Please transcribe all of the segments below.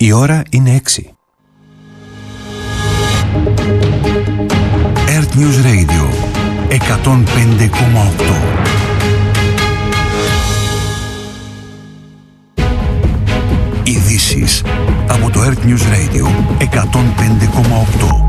Η ώρα είναι 6. Earth News Radio 105,8. Ειδήσεις από το Earth News Radio 105,8.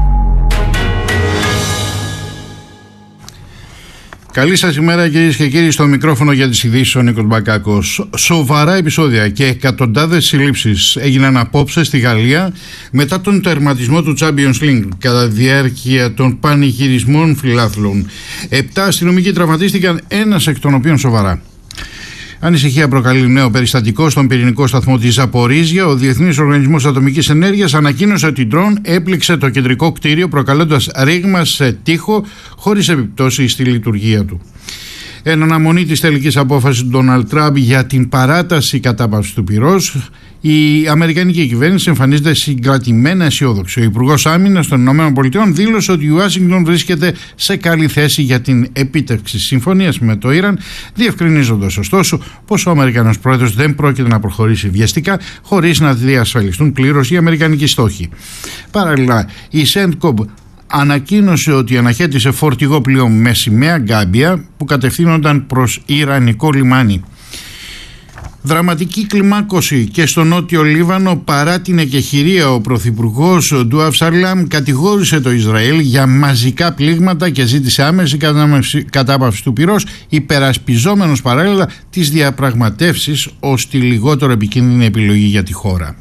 Καλή σας ημέρα κυρίες και κύριοι, στο μικρόφωνο για τις ειδήσεις ο Νίκος Μπακάκος. Σοβαρά επεισόδια και εκατοντάδες συλλήψεις έγιναν απόψε στη Γαλλία μετά τον τερματισμό του Champions League κατά τη διάρκεια των πανηγυρισμών φιλάθλων. 7 αστυνομικοί τραυματίστηκαν, ένας εκ των οποίων σοβαρά. Ανησυχία προκαλεί νέο περιστατικό στον πυρηνικό σταθμό της Ζαπορίζια. Ο Διεθνής Οργανισμός Ατομικής Ενέργειας ανακοίνωσε ότι ντρόν έπληξε το κεντρικό κτίριο, προκαλώντας ρήγμα σε τοίχο χωρίς επιπτώσεις στη λειτουργία του. Εν αναμονή της τελικής απόφασης του Ντόναλντ Τραμπ για την παράταση κατάπαυσης του πυρός, η αμερικανική κυβέρνηση εμφανίζεται συγκρατημένα αισιόδοξη. Ο Υπουργός Άμυνας των ΗΠΑ δήλωσε ότι η Ουάσιγκτον βρίσκεται σε καλή θέση για την επίτευξη συμφωνίας με το Ιράν, διευκρινίζοντας ωστόσο πως ο Αμερικανός πρόεδρος δεν πρόκειται να προχωρήσει βιαστικά χωρίς να διασφαλιστούν πλήρως οι αμερικανικοί στόχοι. Παράλληλα, η CENTCOM ανακοίνωσε ότι αναχέτησε φορτηγό πλοίο με σημαία Γκάμπια που κατευθύνονταν προς Ιρανικό λιμάνι. Δραματική κλιμάκωση και στο νότιο Λίβανο. Παρά την εκεχηρία, ο πρωθυπουργός Ντουαφ Σαλάμ κατηγόρησε το Ισραήλ για μαζικά πλήγματα και ζήτησε άμεση κατάπαυση του πυρός, υπερασπιζόμενος παράλληλα τις διαπραγματεύσεις ως τη λιγότερο επικίνδυνη επιλογή για τη χώρα.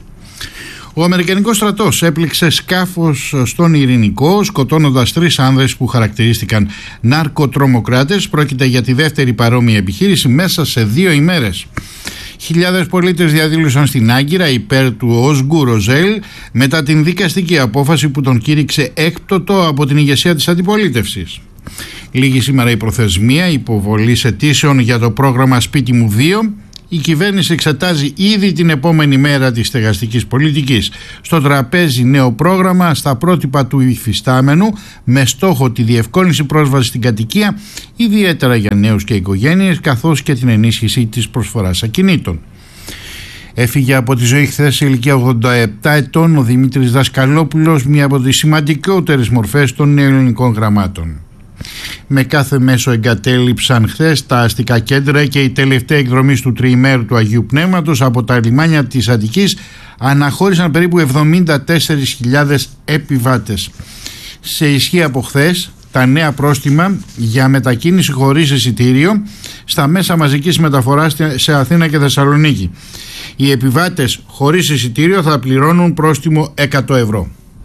Ο Αμερικανικός στρατός έπληξε σκάφος στον Ειρηνικό, σκοτώνοντας 3 άνδρες που χαρακτηρίστηκαν ναρκοτρομοκράτες. Πρόκειται για τη δεύτερη παρόμοια επιχείρηση μέσα σε 2 ημέρες. Χιλιάδες πολίτες διαδήλωσαν στην Άγκυρα υπέρ του Οσγκού Ροζέλ μετά την δικαστική απόφαση που τον κήρυξε έκπτωτο από την ηγεσία της αντιπολίτευσης. Λίγη σήμερα η προθεσμία υποβολής αιτήσεων για το πρόγραμμα Σπίτι μου 2. Η κυβέρνηση εξετάζει ήδη την επόμενη μέρα της στεγαστικής πολιτικής. Στο τραπέζι νέο πρόγραμμα στα πρότυπα του υφιστάμενου με στόχο τη διευκόλυνση πρόσβασης στην κατοικία, ιδιαίτερα για νέους και οικογένειες, καθώς και την ενίσχυση της προσφοράς ακινήτων. Έφυγε από τη ζωή χθες σε ηλικία 87 ετών ο Δημήτρης Δασκαλόπουλος, μία από τις σημαντικότερες μορφές των νεοελληνικών γραμμάτων. Με κάθε μέσο εγκατέλειψαν χθες τα αστικά κέντρα και η τελευταία εκδρομή του τριημέρου του Αγίου Πνεύματος από τα λιμάνια της Αττικής αναχώρησαν περίπου 74.000 επιβάτες. Σε ισχύ από χθες τα νέα πρόστιμα για μετακίνηση χωρίς εισιτήριο στα μέσα μαζικής μεταφοράς σε Αθήνα και Θεσσαλονίκη. Οι επιβάτες χωρίς εισιτήριο θα πληρώνουν πρόστιμο 100 ευρώ.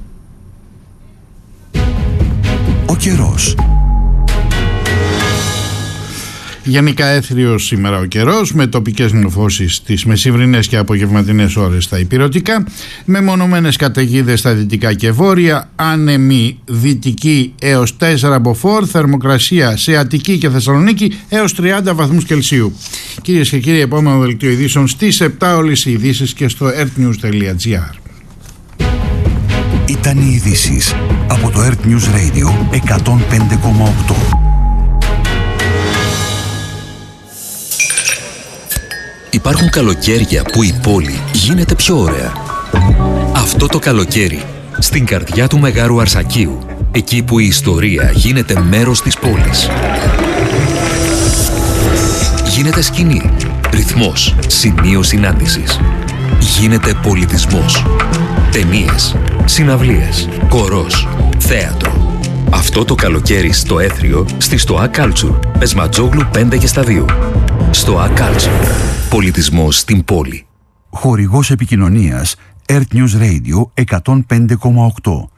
Ο καιρός. Γενικά έθριος σήμερα ο καιρός, με τοπικές νεφώσεις τις μεσημβρινές και απογευματινές ώρες στα ηπειρωτικά, με μονομένες καταιγίδες στα δυτικά και βόρεια, άνεμη δυτική έως 4 μποφόρ, θερμοκρασία σε Αττική και Θεσσαλονίκη έως 30 βαθμούς Κελσίου. Κυρίες και κύριοι, επόμενο δελτίο ειδήσεων στις 7 όλες οι ειδήσεις και στο earthnews.gr. Ήταν οι ειδήσεις από το Earth News Radio 105,8. Υπάρχουν καλοκαίρια που η πόλη γίνεται πιο ωραία. Αυτό το καλοκαίρι, στην καρδιά του Μεγάρου Αρσακίου, εκεί που η ιστορία γίνεται μέρος της πόλης. Γίνεται σκηνή, ρυθμός, σημείο συνάντησης. Γίνεται πολιτισμός. Ταινίες, συναυλίες, χορός, θέατρο. Αυτό το καλοκαίρι στο Έθριο, στη Stoa Culture, Πεσματζόγλου 5 και στα 2. Stoa Culture. Πολιτισμός στην πόλη. Χορηγός επικοινωνίας Earth News Radio 105,8.